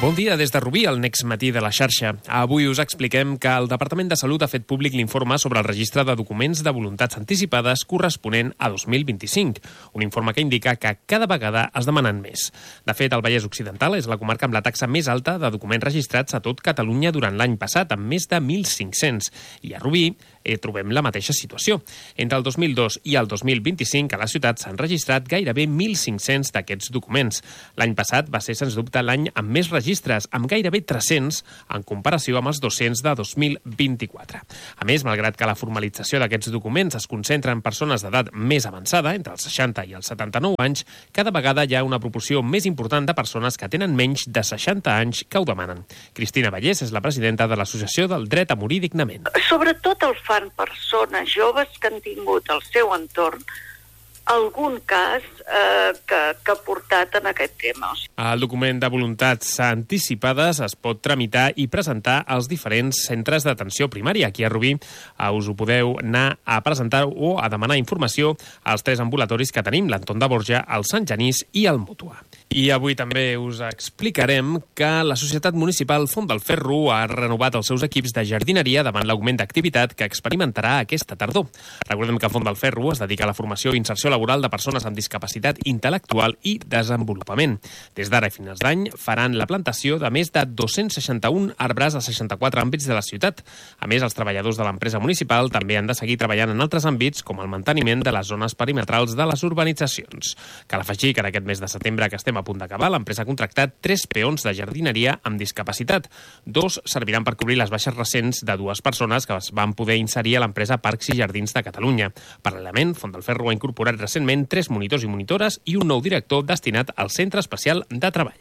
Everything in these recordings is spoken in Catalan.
Bon dia des de Rubí, al Next Matí de la xarxa. Avui us expliquem que el Departament de Salut ha fet públic l'informe sobre el registre de documents de voluntats anticipades corresponent a 2025. Un informe que indica que cada vegada es demanen més. De fet, el Vallès Occidental és la comarca amb la taxa més alta de documents registrats a tot Catalunya durant l'any passat, amb més de 1.500. I a Rubí trobem la mateixa situació. Entre el 2002 i el 2025, a la ciutat s'han registrat gairebé 1.500 d'aquests documents. L'any passat va ser, sens dubte, l'any amb més registres, amb gairebé 300 en comparació amb els 200 de 2024. A més, malgrat que la formalització d'aquests documents es concentra en persones d'edat més avançada, entre els 60 i els 79 anys, cada vegada hi ha una proporció més important de persones que tenen menys de 60 anys que ho demanen. Cristina Vallès és la presidenta de l'Associació del Dret a Morir Dignament. Sobretot el fan persones joves que han tingut al seu entorn algun cas que ha portat en aquest tema. El document de voluntats anticipades es pot tramitar i presentar als diferents centres d'atenció primària. Aquí a Rubí us ho podeu anar a presentar o a demanar informació als 3 ambulatoris que tenim, l'Anton de Borja, el Sant Genís i el Mútua. I avui també us explicarem que la Societat Municipal Font del Ferro ha renovat els seus equips de jardineria davant l'augment d'activitat que experimentarà aquesta tardor. Recordem que Font del Ferro es dedica a la formació i inserció laboral de persones amb discapacitat intel·lectual i desenvolupament. Des d'ara i finals d'any faran la plantació de més de 261 arbres a 64 àmbits de la ciutat. A més, els treballadors de l'empresa municipal també han de seguir treballant en altres àmbits com el manteniment de les zones perimetrals de les urbanitzacions. Cal afegir que en aquest mes de setembre que estem a punt d'acabar, l'empresa ha contractat 3 peons de jardineria amb discapacitat. 2 serviran per cobrir les baixes recents de 2 persones que es van poder inserir a l'empresa Parcs i Jardins de Catalunya. Paral·lelament, Font del Ferro ha incorporat recentment 3 monitors i monitores i un nou director destinat al Centre Especial de Treball.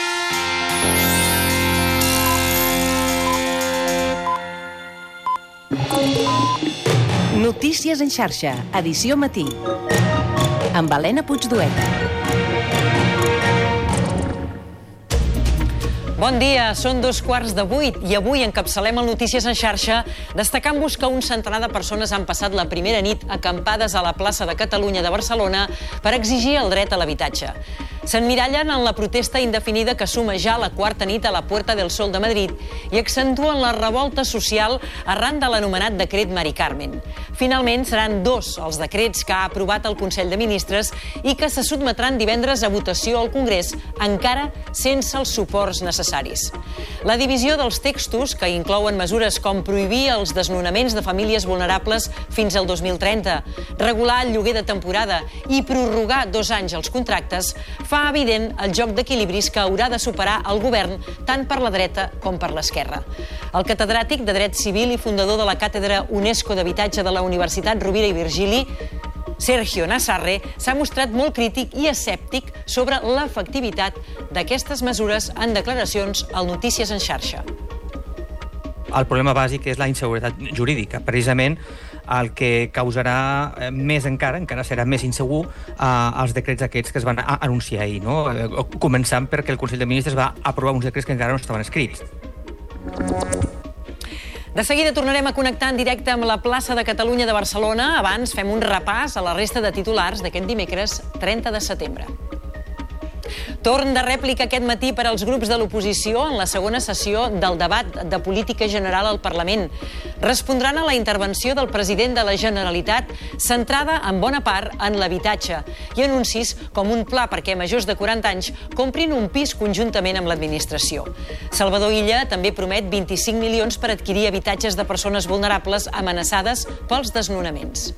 Notícies en xarxa, edició matí. Amb Helena Puigdueta. Bon dia, són 7:15 i avui encapçalem el Notícies en xarxa destacant-vos que un centenar de persones han passat la primera nit acampades a la plaça de Catalunya de Barcelona per exigir el dret a l'habitatge. S'emmirallen en la protesta indefinida que suma ja la 4a nit a la Puerta del Sol de Madrid i accentuen la revolta social arran de l'anomenat decret Mari Carmen. Finalment, seran 2 els decrets que ha aprovat el Consell de Ministres i que se sotmetran divendres a votació al Congrés, encara sense els suports necessaris. La divisió dels textos, que inclouen mesures com prohibir els desnonaments de famílies vulnerables fins al 2030, regular el lloguer de temporada i prorrogar 2 anys els contractes, fa evident el joc d'equilibris que haurà de superar el govern tant per la dreta com per l'esquerra. El catedràtic de Dret Civil i fundador de la Càtedra UNESCO d'Habitatge de la Universitat Rovira i Virgili, Sergio Nassarre, s'ha mostrat molt crític i escèptic sobre l'efectivitat d'aquestes mesures en declaracions al Notícies en xarxa. El problema bàsic és la inseguretat jurídica. Precisament el que causarà més encara serà més insegur els decrets aquests que es van anunciar ahir, no? Començant perquè el Consell de Ministres va aprovar uns decrets que encara no estaven escrits. De seguida tornarem a connectar en directe amb la plaça de Catalunya de Barcelona. Abans fem un repàs a la resta de titulars d'aquest dimecres 30 de setembre. Torn de rèplica aquest matí per als grups de l'oposició en la segona sessió del debat de política general al Parlament. Respondran a la intervenció del president de la Generalitat centrada en bona part en l'habitatge i anuncis com un pla perquè majors de 40 anys comprin un pis conjuntament amb l'administració. Salvador Illa també promet 25 milions per adquirir habitatges de persones vulnerables amenaçades pels desnonaments.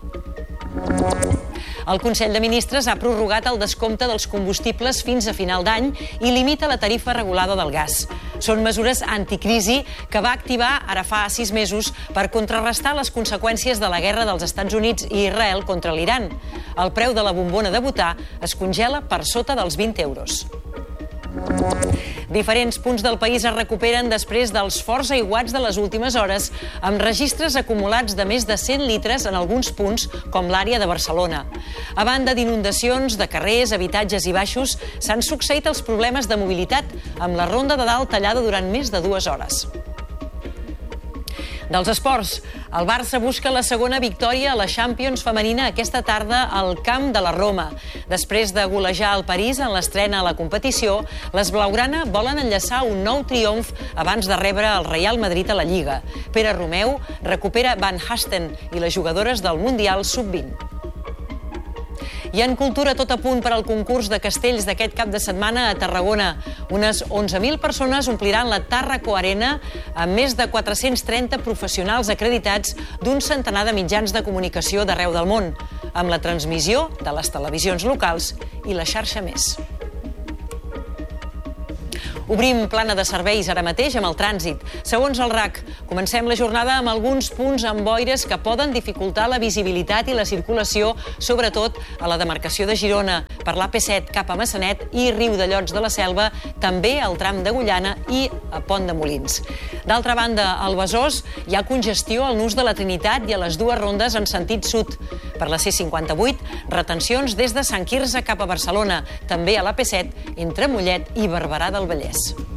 El Consell de Ministres ha prorrogat el descompte dels combustibles fins a final d'any i limita la tarifa regulada del gas. Són mesures anticrisi que va activar ara fa 6 mesos per contrarrestar les conseqüències de la guerra dels Estats Units i Israel contra l'Iran. El preu de la bombona de butà es congela per sota dels 20 euros. Diferents punts del país es recuperen després dels forts aiguats de les últimes hores, amb registres acumulats de més de 100 litres en alguns punts, com l'àrea de Barcelona. A banda d'inundacions de carrers, habitatges i baixos, s'han succeït els problemes de mobilitat, amb la ronda de dalt tallada durant més de 2 hores. Dels esports, el Barça busca la segona victòria a la Champions femenina aquesta tarda al camp de la Roma. Després de golejar el París en l'estrena a la competició, les blaugrana volen enllaçar un nou triomf abans de rebre el Real Madrid a la Lliga. Pere Romeu recupera Van Hasten i les jugadores del Mundial Sub-20. I en cultura, tot a punt per al concurs de castells d'aquest cap de setmana a Tarragona. Unes 11.000 persones ompliran la Tàrraco Arena amb més de 430 professionals acreditats d'un centenar de mitjans de comunicació d'arreu del món, amb la transmissió de les televisions locals i la xarxa Més. Obrim plana de serveis ara mateix amb el trànsit. Segons el RAC, comencem la jornada amb alguns punts amb boires que poden dificultar la visibilitat i la circulació, sobretot a la demarcació de Girona, per l'AP7 cap a Massanet i Riudellots de la Selva, també al tram d'Agullana i a Pont de Molins. D'altra banda, al Besòs hi ha congestió al nus de la Trinitat i a les dues rondes en sentit sud. Per la C58, retencions des de Sant Quirze cap a Barcelona, també a l'AP7 entre Mollet i Barberà del Vallès.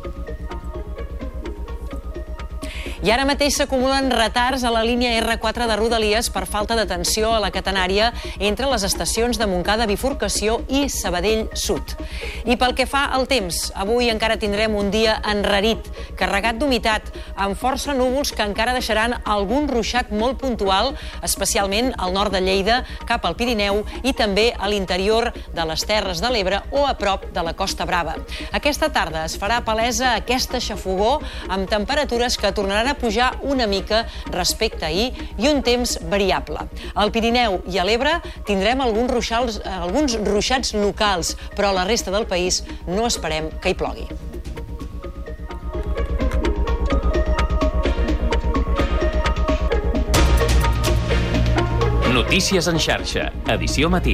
I ara mateix s'acumulen retards a la línia R4 de Rodalies per falta d'atenció a la catenària entre les estacions de Montcada Bifurcació i Sabadell Sud. I pel que fa al temps, avui encara tindrem un dia enrarit, carregat d'humitat, amb força núvols que encara deixaran algun ruixat molt puntual, especialment al nord de Lleida, cap al Pirineu i també a l'interior de les Terres de l'Ebre o a prop de la Costa Brava. Aquesta tarda es farà palesa aquesta xafogor amb temperatures que tornaran a pujar una mica respecte a ahir i un temps variable. Al Pirineu i a l'Ebre tindrem alguns ruixats locals, però a la resta del país no esperem que hi plogui. Notícies en xarxa, edició matí.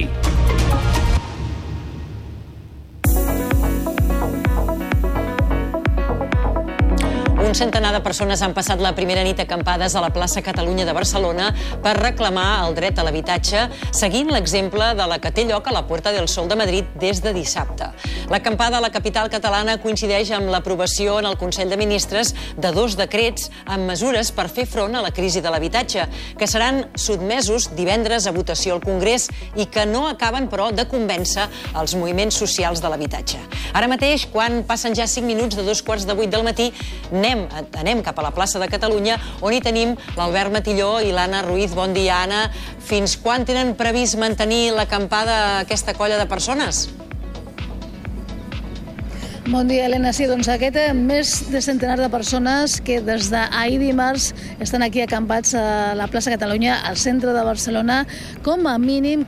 Un centenar de persones han passat la primera nit acampades a la plaça Catalunya de Barcelona per reclamar el dret a l'habitatge, seguint l'exemple de la que té lloc a la Puerta del Sol de Madrid des de dissabte. L'acampada a la capital catalana coincideix amb l'aprovació en el Consell de Ministres de 2 decrets amb mesures per fer front a la crisi de l'habitatge, que seran sotmesos divendres a votació al Congrés i que no acaben, però, de convèncer els moviments socials de l'habitatge. Ara mateix, quan passen ja 5 minuts de 2:15 del matí, anem cap a la plaça de Catalunya, on hi tenim l'Albert Matilló i l'Anna Ruiz. Bon dia, Anna. Fins quan tenen previst mantenir l'acampada aquesta colla de persones? Bon dia, Helena. Sí, doncs aquest més de centenar de persones que des d'ahir dimarts estan aquí acampats a la plaça Catalunya, al centre de Barcelona. Com a mínim,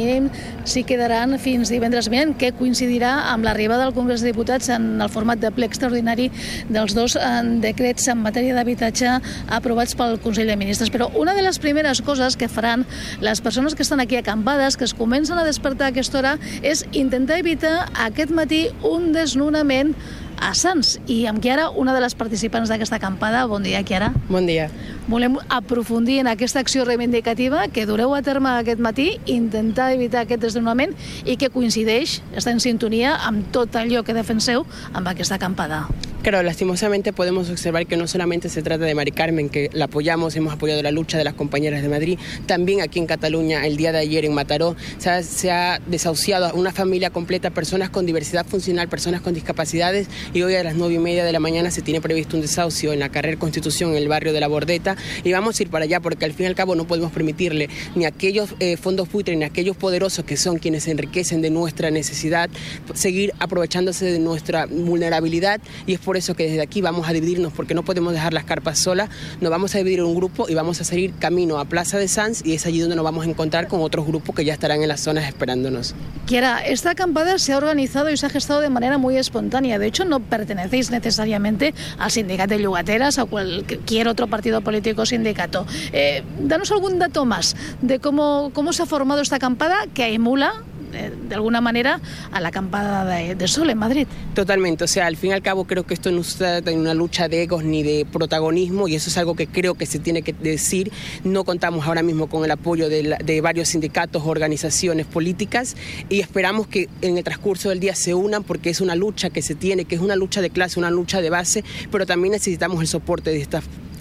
s'hi quedaran fins divendres vinent, que coincidirà amb l'arribada del Congrés de Diputats en el format de ple extraordinari dels 2 decrets en matèria d'habitatge aprovats pel Consell de Ministres. Però una de les primeres coses que faran les persones que estan aquí acampades, que es comencen a despertar a aquesta hora, és intentar evitar aquest matí un desnonament a Sants. I amb Chiara, una de les participants d'aquesta acampada. Bon dia, Chiara. Bon dia. Volem aprofundir en aquesta acció reivindicativa que dureu a terme aquest matí, intentar evitar aquest desnonament i que coincideix, està en sintonia amb tot allò que defenseu amb aquesta acampada. Claro, lastimosamente podemos observar que no solamente se trata de Mari Carmen, que la apoyamos, hemos apoyado la lucha de las compañeras de Madrid, también aquí en Cataluña, el día de ayer en Mataró, se ha desahuciado a una familia completa, personas con diversidad funcional, personas con discapacidades, y hoy a las 9:30 de la mañana se tiene previsto un desahucio en la carrera Constitución, en el barrio de La Bordeta, y vamos a ir para allá porque al fin y al cabo no podemos permitirle ni a aquellos fondos buitres ni a aquellos poderosos que son quienes se enriquecen de nuestra necesidad seguir aprovechándose de nuestra vulnerabilidad, y es por eso que desde aquí vamos a dividirnos, porque no podemos dejar las carpas solas. Nos vamos a dividir en un grupo y vamos a salir camino a Plaza de Sants, y es allí donde nos vamos a encontrar con otros grupos que ya estarán en las zonas esperándonos. Chiara, esta acampada se ha organizado y se ha gestado de manera muy espontánea. De hecho, no pertenecéis necesariamente al sindicato de llogateras o cualquier otro partido político o sindicato. Danos algún dato más de cómo se ha formado esta acampada que emula de alguna manera a la acampada de Sol en Madrid. Totalmente, o sea, al fin y al cabo creo que esto no se trata de una lucha de egos ni de protagonismo, y eso es algo que creo que se tiene que decir. No contamos ahora mismo con el apoyo de varios sindicatos, organizaciones políticas, y esperamos que en el transcurso del día se unan, porque es una lucha que se tiene, que es una lucha de clase, una lucha de base, pero también necesitamos el soporte de estas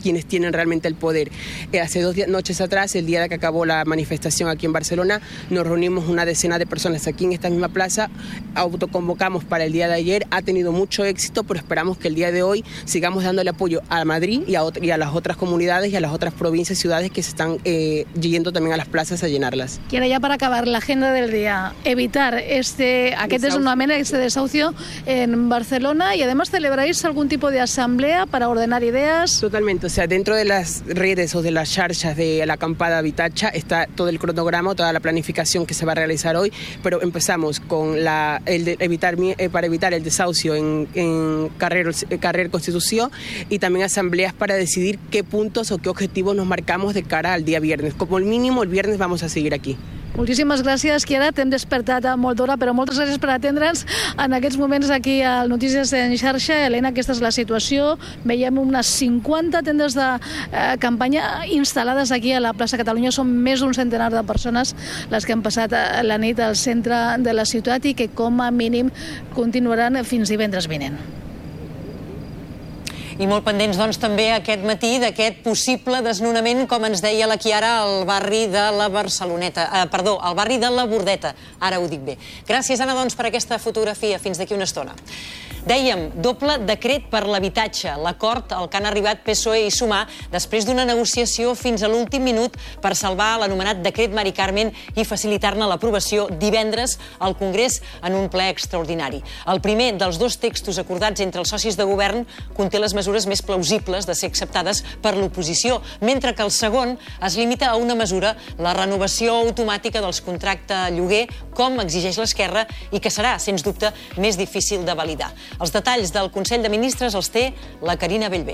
quienes tienen realmente el poder. Hace 2 noches atrás, el día de que acabó la manifestación aquí en Barcelona, nos reunimos una decena de personas aquí en esta misma plaza, autoconvocamos para el día de ayer, ha tenido mucho éxito, pero esperamos que el día de hoy sigamos dándole apoyo a Madrid y a las otras comunidades y a las otras provincias y ciudades que se están yendo también a las plazas a llenarlas. Quiero ya para acabar la agenda del día, evitar aquest desnonamiento, este desahucio en Barcelona, y además celebráis algún tipo de asamblea para ordenar ideas. Totalmente, o sea, dentro de las redes o de las charchas de la acampada Habitatge está todo el cronograma, toda la planificación que se va a realizar hoy, pero empezamos con para evitar el desahucio en Carrer Constitución, y también asambleas para decidir qué puntos o qué objetivos nos marcamos de cara al día viernes. Como el mínimo, el viernes vamos a seguir aquí. Moltíssimes gràcies, Chiara. T'hem despertat a molt d'hora, però moltes gràcies per atendre'ns en aquests moments aquí al Notícies en xarxa. Helena, aquesta és la situació. Veiem unes 50 tendes de campanya instal·lades aquí a la plaça Catalunya. Són més d'un centenar de persones les que han passat la nit al centre de la ciutat i que com a mínim continuaran fins divendres vinent. I molt pendents, doncs, també aquest matí d'aquest possible desnonament, com ens deia la Chiara, al barri de la Barceloneta. Al barri de la Bordeta. Ara ho dic bé. Gràcies, Anna, doncs, per aquesta fotografia. Fins d'aquí una estona. Dèiem, doble decret per l'habitatge. L'acord al que han arribat PSOE i Sumar després d'una negociació fins a l'últim minut per salvar l'anomenat decret Mari Carmen i facilitar-ne l'aprovació divendres al Congrés en un ple extraordinari. El primer dels 2 textos acordats entre els socis de govern conté les mesures més plausibles de ser acceptades per l'oposició, mentre que el segon es limita a una mesura, la renovació automàtica dels contractes lloguer, com exigeix l'Esquerra, i que serà, sens dubte, més difícil de validar. Els detalls del Consell de Ministres els té la Carina Bellver.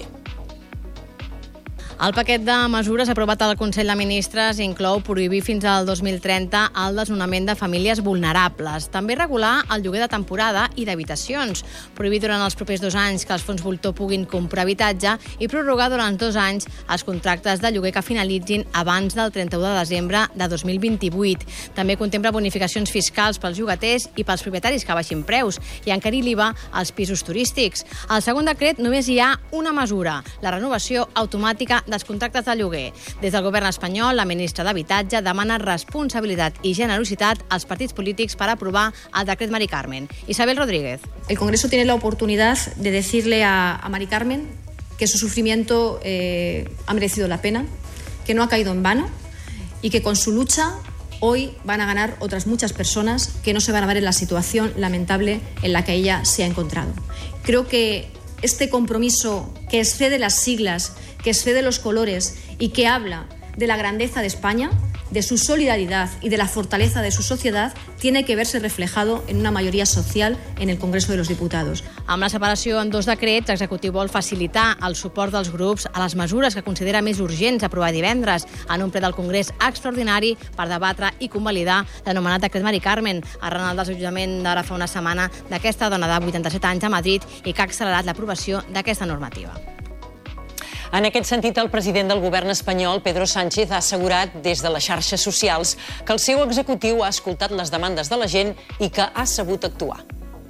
El paquet de mesures aprovat al Consell de Ministres inclou prohibir fins al 2030 el desnonament de famílies vulnerables. També regular el lloguer de temporada i d'habitacions. Prohibir durant els propers 2 anys que els fons voltor puguin comprar habitatge i prorrogar durant 2 anys els contractes de lloguer que finalitzin abans del 31 de desembre de 2028. També contempla bonificacions fiscals pels llogaters i pels propietaris que baixin preus i encarir l'IVA als pisos turístics. Al segon decret només hi ha una mesura, la renovació automàtica dels contractes de lloguer. Des del govern espanyol, la ministra d'Habitatge demana responsabilitat i generositat als partits polítics per aprovar el decret Mari Carmen. Isabel Rodríguez. El Congreso tiene la oportunidad de decirle a Mari Carmen que su sufrimiento ha merecido la pena, que no ha caído en vano y que con su lucha hoy van a ganar otras muchas personas que no se van a ver en la situación lamentable en la que ella se ha encontrado. Creo que este compromiso que excede las siglas, que excede los colores y que habla de la grandeza de España, de su solidaridad y de la fortaleza de su sociedad, tiene que verse reflejado en una mayoría social en el Congreso de los Diputados. Amb la separació en 2 decrets, l'executiu vol facilitar el suport dels grups a les mesures que considera més urgents aprovar divendres en un ple del Congrés extraordinari per debatre i convalidar l'anomenat decret Mari Carmen, arran del desallotjament d'ara fa una setmana d'aquesta dona de 87 anys a Madrid i que ha accelerat l'aprovació d'aquesta normativa. En aquest sentit, el president del govern espanyol, Pedro Sánchez, ha assegurat des de les xarxes socials que el seu executiu ha escoltat les demandes de la gent i que ha sabut actuar.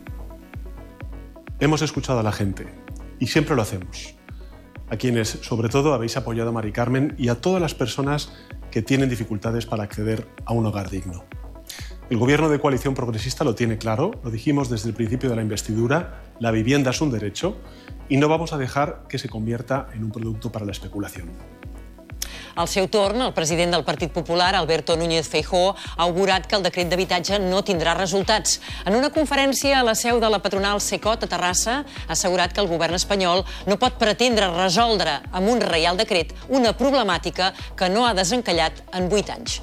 Hemos escuchado a la gente y siempre lo hacemos. A quienes, sobre todo, habéis apoyado a Mari Carmen y a todas las personas que tienen dificultades para acceder a un hogar digno. El gobierno de coalición progresista lo tiene claro, lo dijimos desde el principio de la investidura, la vivienda es un derecho y no vamos a dejar que se convierta en un producto para la especulación. Al seu torn, el president del Partit Popular, Alberto Núñez Feijóo, ha augurat que el decret d'habitatge no tindrà resultats. En una conferència a la seu de la patronal Cecot a Terrassa, ha assegurat que el govern espanyol no pot pretendre resoldre amb un reial decret una problemàtica que no ha desencallat en 8 anys.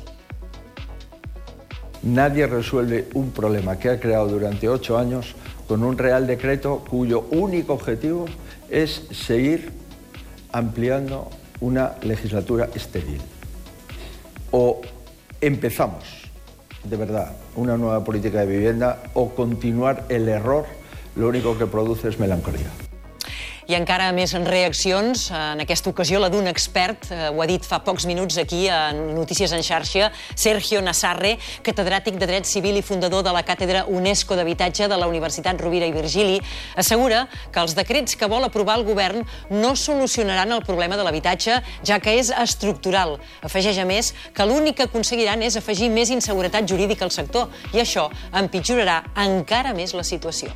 Nadie resuelve un problema que ha creado durante 8 años con un real decreto cuyo único objetivo es seguir ampliando una legislatura estéril. O empezamos, de verdad, una nueva política de vivienda o continuar el error, lo único que produce es melancolía. I encara més reaccions, en aquesta ocasió la d'un expert, ho ha dit fa pocs minuts aquí a Notícies en xarxa, Sergio Nassarre, catedràtic de Dret Civil i fundador de la Càtedra UNESCO d'Habitatge de la Universitat Rovira i Virgili, assegura que els decrets que vol aprovar el govern no solucionaran el problema de l'habitatge, ja que és estructural. Afegeix a més que l'únic que aconseguiran és afegir més inseguretat jurídica al sector i això empitjorarà encara més la situació.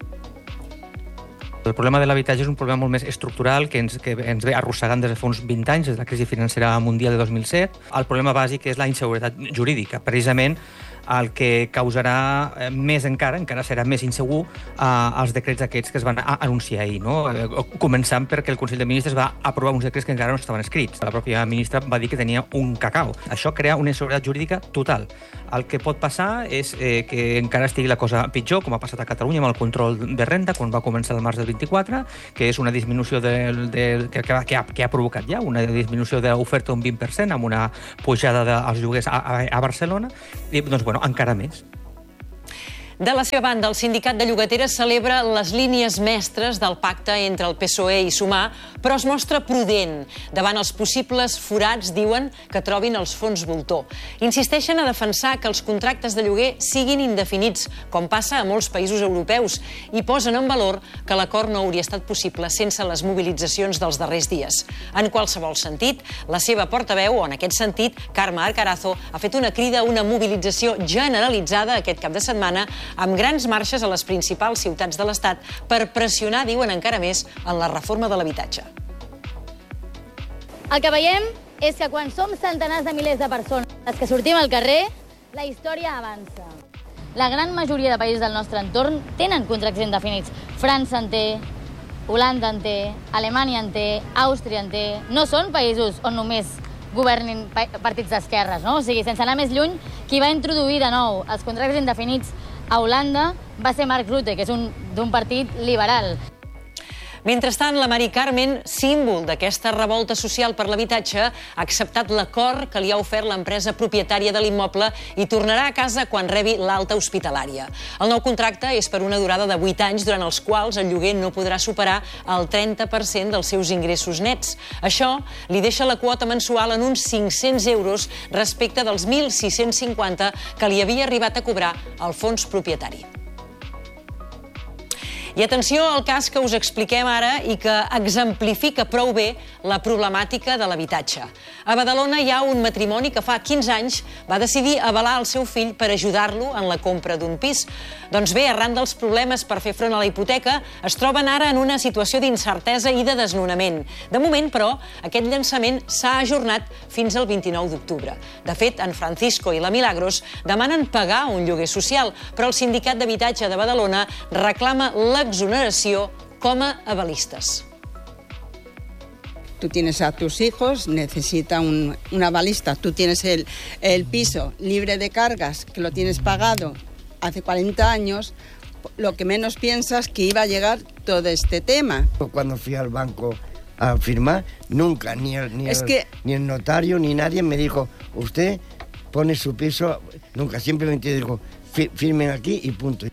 El problema de l'habitatge és un problema molt més estructural que ens ve arrossegant des de fa uns 20 anys, des de la crisi financera mundial de 2007. El problema bàsic és la inseguretat jurídica. Precisament el que causarà més encara serà més insegur els decrets aquests que es van anunciar ahir, no? Començant perquè el Consell de Ministres va aprovar uns decrets que encara no estaven escrits. La pròpia ministra va dir que tenia un cacao. Això crea una inseguretat jurídica total. El que pot passar és que encara estigui la cosa pitjor, com ha passat a Catalunya amb el control de renda, quan va començar el març del 24, que és una disminució que ha provocat ja una disminució d'oferta d'un 20%, amb una pujada dels lloguers a Barcelona, i doncs, encara més. De la seva banda, el sindicat de llogateres celebra les línies mestres del pacte entre el PSOE i Sumar, però es mostra prudent davant els possibles forats, diuen, que trobin els fons voltor. Insisteixen a defensar que els contractes de lloguer siguin indefinits, com passa a molts països europeus, i posen en valor que l'acord no hauria estat possible sense les mobilitzacions dels darrers dies. En qualsevol sentit, la seva portaveu, o en aquest sentit, Carme Arcarazo, ha fet una crida a una mobilització generalitzada aquest cap de setmana amb grans marxes a les principals ciutats de l'Estat per pressionar, diuen encara més, en la reforma de l'habitatge. El que veiem és que quan som centenars de milers de persones que sortim al carrer, la història avança. La gran majoria de països del nostre entorn tenen contractes indefinits. França en té, Holanda en té, Alemanya en té, Àustria en té. No són països on només governin partits d'esquerres, no? O sigui, sense anar més lluny, qui va introduir de nou els contractes indefinits a Holanda va ser Mark Rutte, que és d'un partit liberal. Mentrestant, la Mari Carmen, símbol d'aquesta revolta social per l'habitatge, ha acceptat l'acord que li ha ofert l'empresa propietària de l'immoble i tornarà a casa quan rebi l'alta hospitalària. El nou contracte és per una durada de 8 anys, durant els quals el lloguer no podrà superar el 30% dels seus ingressos nets. Això li deixa la quota mensual en uns 500 euros respecte dels 1.650 que li havia arribat a cobrar el fons propietari. I atenció al cas que us expliquem ara i que exemplifica prou bé la problemàtica de l'habitatge. A Badalona hi ha un matrimoni que fa 15 anys va decidir avalar el seu fill per ajudar-lo en la compra d'un pis. Doncs bé, arran dels problemes per fer front a la hipoteca, es troben ara en una situació d'incertesa i de desnonament. De moment, però, aquest llançament s'ha ajornat fins al 29 d'octubre. De fet, en Francisco i la Milagros demanen pagar un lloguer social, però el Sindicat d'Habitatge de Badalona reclama l'exoneració com a avalistes. Tú tienes a tus hijos, necesita un avalista. Tú tienes el piso libre de cargas, que lo tienes pagado hace 40 años, lo que menos piensas que iba a llegar todo este tema. Cuando fui al banco a firmar, nunca, ni el notario ni nadie me dijo, usted pone su piso, nunca, simplemente dijo, firmen aquí y punto.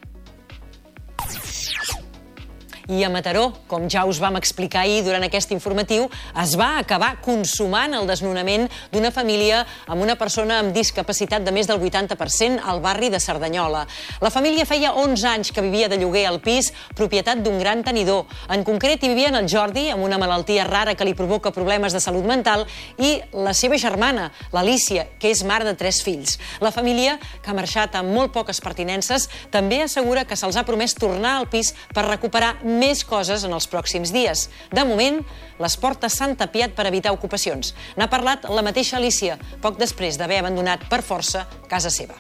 I a Mataró, com ja us vam explicar ahir durant aquest informatiu, es va acabar consumant el desnonament d'una família amb una persona amb discapacitat de més del 80% al barri de Cerdanyola. La família feia 11 anys que vivia de lloguer al pis, propietat d'un gran tenidor. En concret, hi vivien el Jordi, amb una malaltia rara que li provoca problemes de salut mental, i la seva germana, l'Alícia, que és mare de 3 fills. La família, que ha marxat amb molt poques pertinences, també assegura que se'ls ha promès tornar al pis per recuperar més coses en els pròxims dies. De moment, les portes s'han tapiat per evitar ocupacions. N'ha parlat la mateixa Alícia, poc després d'haver abandonat per força casa seva.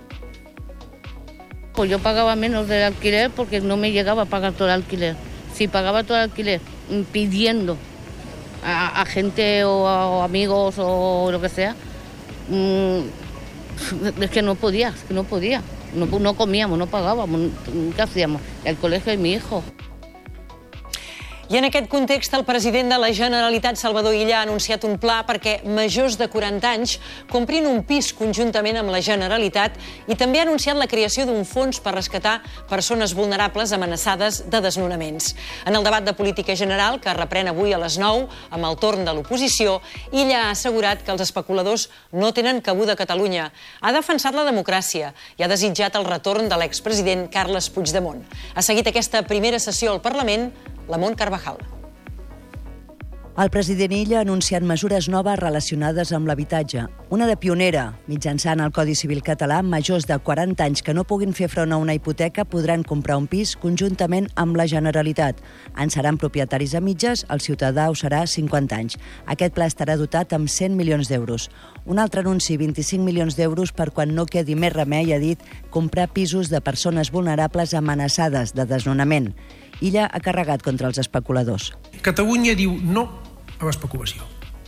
Pues yo pagaba menos del alquiler porque no me llegaba a pagar todo el alquiler. Si pagaba todo el alquiler pidiendo a gente o a amigos o lo que sea, es que no podía, No comíamos, no pagábamos. ¿Qué hacíamos? El colegio y mi hijo. I en aquest context, el president de la Generalitat, Salvador Illa, ha anunciat un pla perquè majors de 40 anys comprin un pis conjuntament amb la Generalitat i també ha anunciat la creació d'un fons per rescatar persones vulnerables amenaçades de desnonaments. En el debat de política general, que reprèn avui a les 9, amb el torn de l'oposició, Illa ha assegurat que els especuladors no tenen cabuda a Catalunya. Ha defensat la democràcia i ha desitjat el retorn de l'expresident Carles Puigdemont. Ha seguit aquesta primera sessió al Parlament Lamont Carvajal. El president Illa ha anunciat mesures noves relacionades amb l'habitatge. Una de pionera. Mitjançant el Codi Civil català, majors de 40 anys que no puguin fer front a una hipoteca podran comprar un pis conjuntament amb la Generalitat. En seran propietaris a mitges, el ciutadà ho serà 50 anys. Aquest pla estarà dotat amb 100 milions d'euros. Un altre anunci, 25 milions d'euros per quan no quedi més remei, ha dit, comprar pisos de persones vulnerables amenaçades de desnonament. Illa ha carregat contra els especuladors. Catalunya diu no a l'especulació.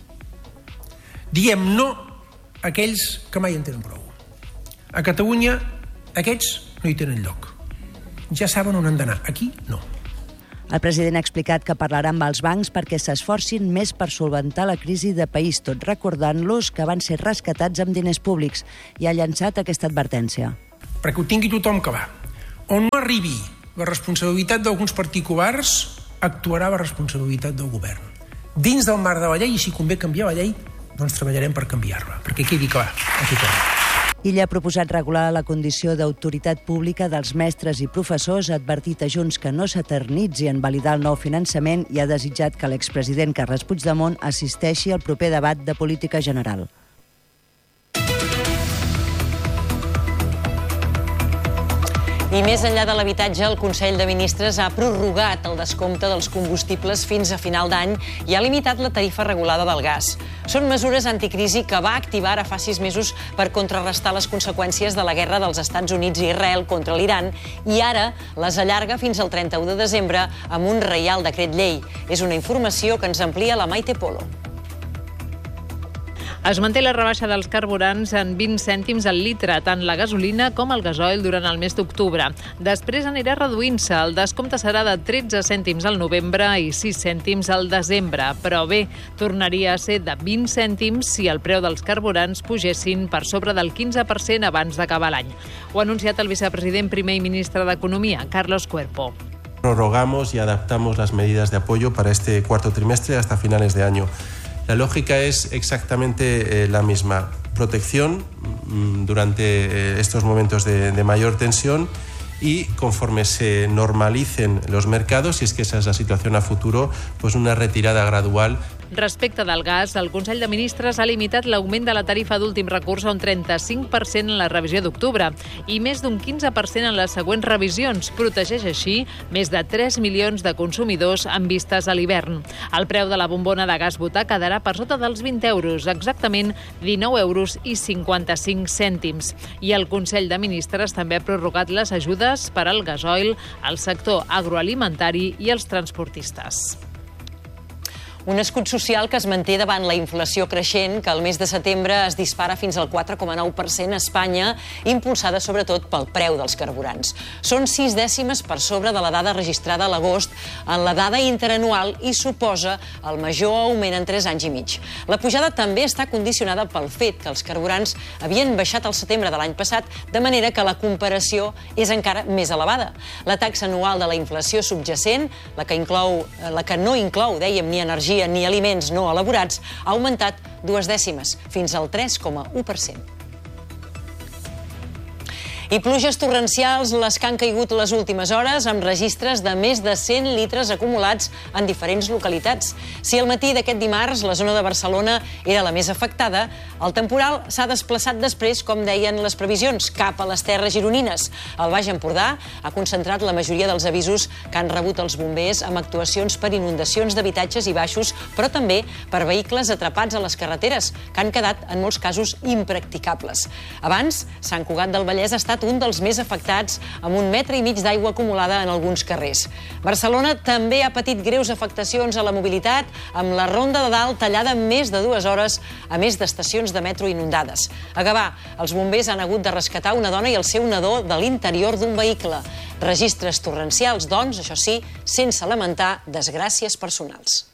Diem no a aquells que mai en tenen prou. A Catalunya aquests no hi tenen lloc. Ja saben on han d'anar. Aquí no. El president ha explicat que parlarà amb els bancs perquè s'esforcin més per solventar la crisi de país, tot recordant-los que van ser rescatats amb diners públics, i ha llançat aquesta advertència. Perquè ho tingui tothom clar. On no arribi la responsabilitat d'alguns particulars, actuarà la responsabilitat del govern. Dins del marc de la llei, i si convé canviar la llei, doncs treballarem per canviar-la, perquè quedi clar a tothom. Illa ha proposat regular la condició d'autoritat pública dels mestres i professors, ha advertit a Junts que no s'eternitzi en validar el nou finançament i ha desitjat que l'expresident Carles Puigdemont assisteixi al proper debat de política general. I més enllà de l'habitatge, el Consell de Ministres ha prorrogat el descompte dels combustibles fins a final d'any i ha limitat la tarifa regulada del gas. Són mesures anticrisi que va activar ara fa 6 mesos per contrarrestar les conseqüències de la guerra dels Estats Units i Israel contra l'Iran i ara les allarga fins al 31 de desembre amb un reial decret llei. És una informació que ens amplia la Maite Polo. Es manté la rebaixa dels carburants en 20 cèntims al litre, tant la gasolina com el gasoil durant el mes d'octubre. Després anirà reduint-se. El descompte serà de 13 cèntims al novembre i 6 cèntims al desembre. Però bé, tornaria a ser de 20 cèntims si el preu dels carburants pugessin per sobre del 15% abans d'acabar l'any. Ho ha anunciat el vicepresident primer i ministre d'Economia, Carlos Cuerpo. Prorrogamos y adaptamos las medidas de apoyo para este cuarto trimestre hasta finales de año. La lógica es exactamente la misma. Protección durante estos momentos de mayor tensión y conforme se normalicen los mercados, si es que esa es la situación a futuro, pues una retirada gradual. Respecte del gas, el Consell de Ministres ha limitat l'augment de la tarifa d'últim recurs a un 35% en la revisió d'octubre i més d'un 15% en les següents revisions. Protegeix així més de 3 milions de consumidors en vistes a l'hivern. El preu de la bombona de gas butà quedarà per sota dels 20 euros, exactament 19 euros i 55 cèntims. I el Consell de Ministres també ha prorrogat les ajudes per al gasoil, al sector agroalimentari i als transportistes. Un escut social que es manté davant la inflació creixent, que al mes de setembre es dispara fins al 4,9% a Espanya, impulsada sobretot pel preu dels carburants. Són 6 dècimes per sobre de la dada registrada a l'agost en la dada interanual i suposa el major augment en 3 anys i mig. La pujada també està condicionada pel fet que els carburants havien baixat al setembre de l'any passat, de manera que la comparació és encara més elevada. La taxa anual de la inflació subjacent, la que no inclou, dèiem, ni energia ni aliments no elaborats, ha augmentat 2 dècimes, fins al 3,1%. I pluges torrencials les que han caigut les últimes hores, amb registres de més de 100 litres acumulats en diferents localitats. Si al matí d'aquest dimarts la zona de Barcelona era la més afectada, el temporal s'ha desplaçat després, com deien les previsions, cap a les terres gironines. El Baix Empordà ha concentrat la majoria dels avisos que han rebut els bombers amb actuacions per inundacions d'habitatges i baixos, però també per vehicles atrapats a les carreteres, que han quedat, en molts casos, impracticables. Abans, Sant Cugat del Vallès ha estat estat un dels més afectats, amb 1,5 metres d'aigua acumulada en alguns carrers. Barcelona també ha patit greus afectacions a la mobilitat, amb la Ronda de Dalt tallada en més de 2 hores, a més d'estacions de metro inundades. A Gavà, els bombers han hagut de rescatar una dona i el seu nadó de l'interior d'un vehicle. Registres torrencials, doncs, això sí, sense lamentar desgràcies personals.